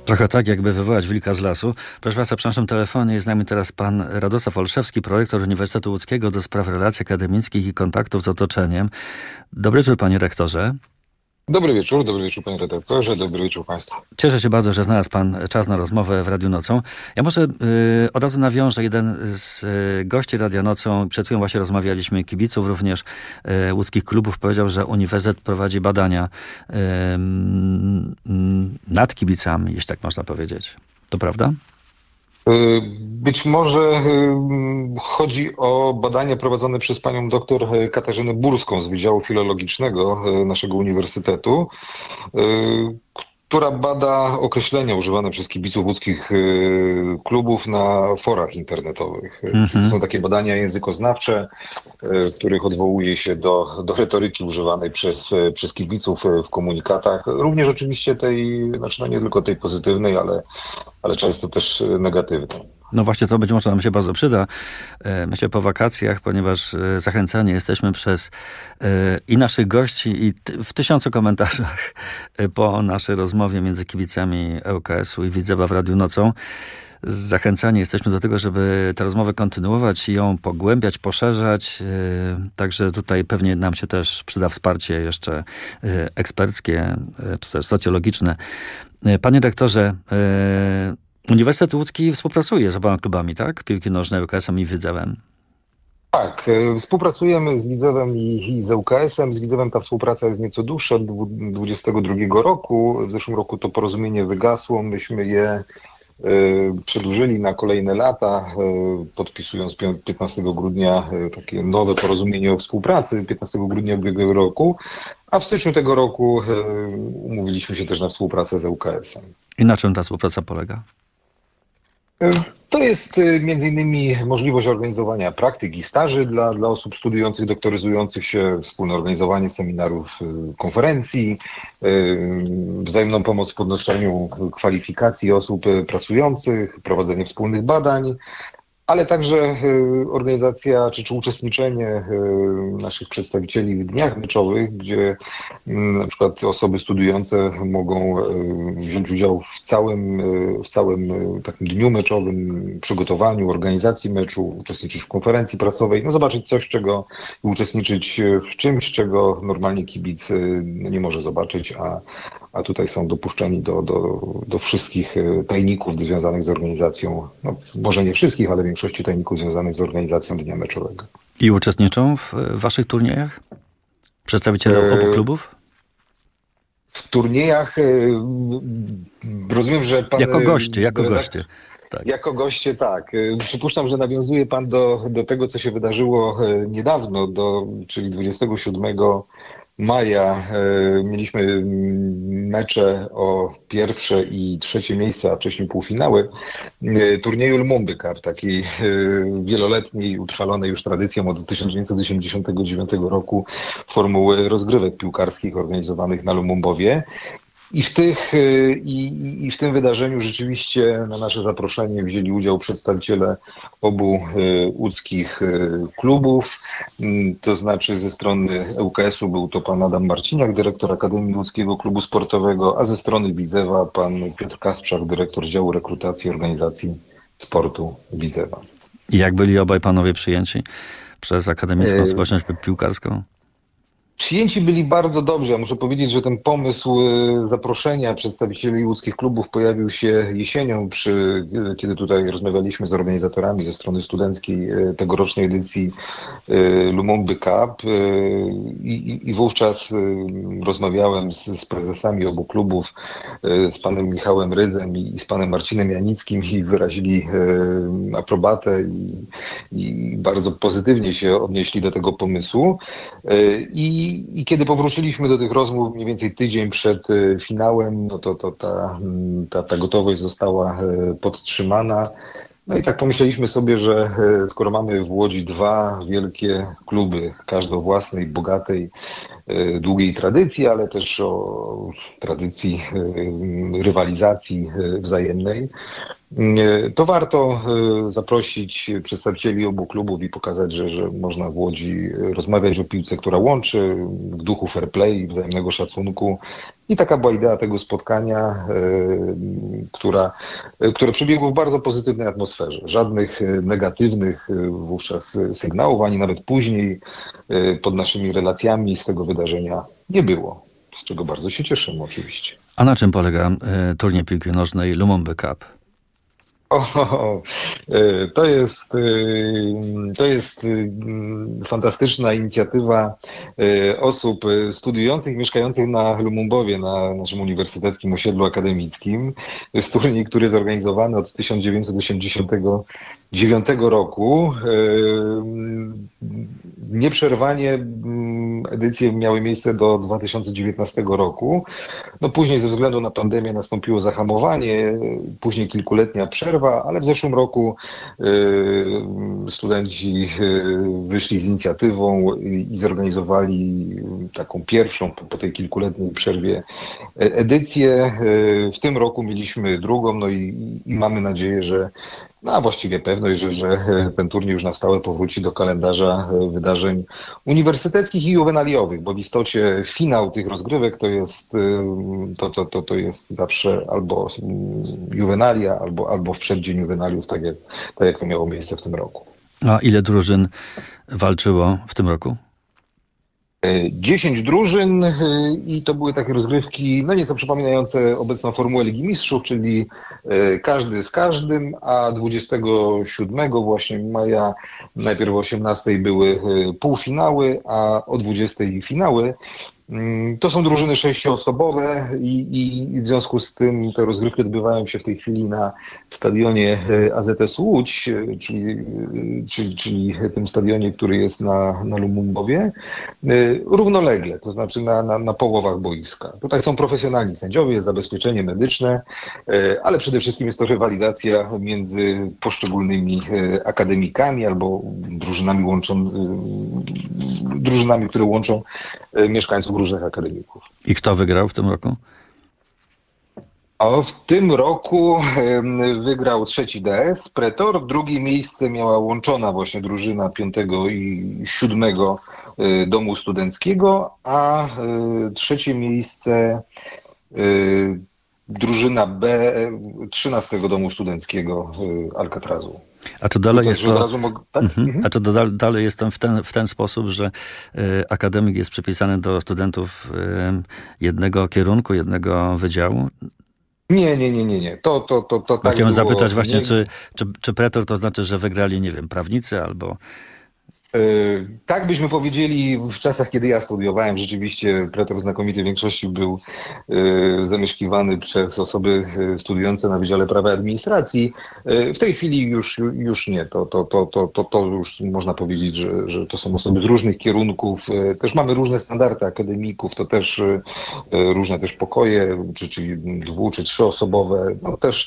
Trochę tak, jakby wywołać wilka z lasu. Proszę Państwa, przy naszym telefonie jest z nami teraz pan Radosław Olszewski, prorektor Uniwersytetu Łódzkiego do spraw relacji akademickich i kontaktów z otoczeniem. Dobry wieczór, panie rektorze. Dobry wieczór panie redaktorze, dobry wieczór państwu. Cieszę się bardzo, że znalazł pan czas na rozmowę w Radiu Nocą. Ja może od razu nawiążę. Jeden z gości Radia Nocą, przed chwilą właśnie rozmawialiśmy, kibiców również łódzkich klubów, powiedział, że uniwersytet prowadzi badania nad kibicami, jeśli tak można powiedzieć. To prawda? Być może chodzi o badania prowadzone przez panią doktor Katarzynę Burską z Wydziału Filologicznego naszego uniwersytetu, która bada określenia używane przez kibiców łódzkich klubów na forach internetowych. To są takie badania językoznawcze, w których odwołuje się do retoryki używanej przez kibiców w komunikatach. Również oczywiście tej, znaczy no nie tylko tej pozytywnej, ale często też negatywnej. No właśnie to być może nam się bardzo przyda, myślę po wakacjach, ponieważ zachęcani jesteśmy przez i naszych gości i w tysiącu komentarzach po naszej rozmowie między kibicami ŁKS-u i Widzewa w Radiu Nocą. Zachęcani jesteśmy do tego, żeby tę rozmowę kontynuować i ją pogłębiać, poszerzać. Także tutaj pewnie nam się też przyda wsparcie jeszcze eksperckie, czy też socjologiczne. Panie rektorze, Uniwersytet Łódzki współpracuje z oboma klubami, tak? Piłki nożnej, ŁKS-em i Widzewem. Tak, współpracujemy z Widzewem i z ŁKS-em. Z Widzewem ta współpraca jest nieco dłuższa, od 2022 roku. W zeszłym roku to porozumienie wygasło. Myśmy je przedłużyli na kolejne lata, podpisując 15 grudnia takie nowe porozumienie o współpracy, 15 grudnia ubiegłego roku, a w styczniu tego roku umówiliśmy się też na współpracę z ŁKS-em. I na czym ta współpraca polega? To jest między innymi możliwość organizowania praktyk i staży dla osób studiujących, doktoryzujących się, wspólne organizowanie seminarów, konferencji, wzajemną pomoc w podnoszeniu kwalifikacji osób pracujących, prowadzenie wspólnych badań, ale także organizacja czy uczestniczenie naszych przedstawicieli w dniach meczowych, gdzie na przykład osoby studiujące mogą wziąć udział w całym takim dniu meczowym, przygotowaniu, organizacji meczu, uczestniczyć w konferencji prasowej, no zobaczyć coś, uczestniczyć w czymś, czego normalnie kibic nie może zobaczyć, a tutaj są dopuszczeni do wszystkich tajników związanych z organizacją, no może nie wszystkich, ale większości tajników związanych z organizacją dnia meczowego. I uczestniczą w waszych turniejach? Przedstawiciele obu klubów? W turniejach rozumiem, że pan... Jako goście. Tak. Jako goście, tak. Przypuszczam, że nawiązuje pan do tego, co się wydarzyło niedawno, czyli 27 maja mieliśmy mecze o pierwsze i trzecie miejsce, a wcześniej półfinały turnieju Lumumby Cup, takiej wieloletniej, utrwalonej już tradycją od 1989 roku formuły rozgrywek piłkarskich organizowanych na Lumumbowie. I w tym wydarzeniu rzeczywiście na nasze zaproszenie wzięli udział przedstawiciele obu łódzkich klubów, to znaczy ze strony ŁKS-u był to pan Adam Marciniak, dyrektor Akademii Łódzkiego Klubu Sportowego, a ze strony Widzewa pan Piotr Kasprzak, dyrektor działu rekrutacji i organizacji sportu Widzewa. I jak byli obaj panowie przyjęci przez akademicką społeczność piłkarską? Przyjęci byli bardzo dobrze. Ja muszę powiedzieć, że ten pomysł zaproszenia przedstawicieli łódzkich klubów pojawił się jesienią, kiedy tutaj rozmawialiśmy z organizatorami ze strony studenckiej tegorocznej edycji Lumumby Cup i wówczas rozmawiałem z prezesami obu klubów, z panem Michałem Rydzem i z panem Marcinem Janickim i wyrazili aprobatę i bardzo pozytywnie się odnieśli do tego pomysłu. I kiedy powróciliśmy do tych rozmów mniej więcej tydzień przed finałem, no to ta gotowość została podtrzymana. No i tak pomyśleliśmy sobie, że skoro mamy w Łodzi dwa wielkie kluby, każdy o własnej, bogatej, długiej tradycji, ale też o tradycji rywalizacji wzajemnej, To warto zaprosić przedstawicieli obu klubów i pokazać, że można w Łodzi rozmawiać o piłce, która łączy w duchu fair play i wzajemnego szacunku. I taka była idea tego spotkania, które przebiegło w bardzo pozytywnej atmosferze. Żadnych negatywnych wówczas sygnałów, ani nawet później pod naszymi relacjami z tego wydarzenia nie było. Z czego bardzo się cieszymy oczywiście. A na czym polega turniej piłki nożnej Lumumby Cup? To jest fantastyczna inicjatywa osób studiujących, mieszkających na Lumumbowie, na naszym uniwersyteckim osiedlu akademickim. To jest turniej, który jest organizowany od 1989 roku. Nieprzerwanie edycje miały miejsce do 2019 roku. No później ze względu na pandemię nastąpiło zahamowanie, później kilkuletnia przerwa, ale w zeszłym roku studenci wyszli z inicjatywą i zorganizowali taką pierwszą po tej kilkuletniej przerwie edycję. W tym roku mieliśmy drugą, no i mamy nadzieję, że a właściwie pewność, że ten turniej już na stałe powróci do kalendarza wydarzeń uniwersyteckich i juwenaliowych, bo w istocie finał tych rozgrywek to jest zawsze albo juwenalia, albo w przeddzień juwenaliów, tak jak to miało miejsce w tym roku. A ile drużyn walczyło w tym roku? 10 drużyn i to były takie rozgrywki, no nieco przypominające obecną formułę Ligi Mistrzów, czyli każdy z każdym, a 27 właśnie maja, najpierw o 18 były półfinały, a o 20 finały. To są drużyny 6-osobowe i w związku z tym te rozgrywki odbywają się w tej chwili na stadionie AZS Łódź, czyli tym stadionie, który jest na Lumumbowie, równolegle, to znaczy na połowach boiska. Tutaj są profesjonalni sędziowie, zabezpieczenie medyczne, ale przede wszystkim jest to rywalizacja między poszczególnymi akademikami albo drużynami, które łączą mieszkańców różnych akademików. I kto wygrał w tym roku? A w tym roku wygrał 3. DS Pretor. Drugie miejsce miała łączona właśnie drużyna 5. i 7. Domu Studenckiego, a 3. miejsce drużyna B 13. Domu Studenckiego Alcatrazu. A to dalej jest A to dalej jest w ten sposób, że akademik jest przypisany do studentów jednego kierunku, jednego wydziału? Nie. To tak chciałem było. zapytać właśnie, czy pretor to znaczy, że wygrali, nie wiem, prawnicy albo... Tak byśmy powiedzieli w czasach, kiedy ja studiowałem. Rzeczywiście pretor w znakomitej większości był zamieszkiwany przez osoby studiujące na Wydziale Prawa i Administracji. W tej chwili już nie. To już można powiedzieć, że to są osoby z różnych kierunków. Też mamy różne standardy akademików, to też różne też pokoje, czyli 2- czy 3-osobowe. No